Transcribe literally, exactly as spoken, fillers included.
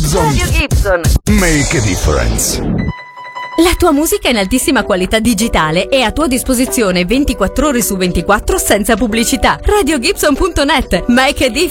Gibson. Radio Gibson. Make a difference. La tua musica in altissima qualità digitale è a tua disposizione ventiquattro ore su ventiquattro senza pubblicità. radio gibson punto net. Make a difference.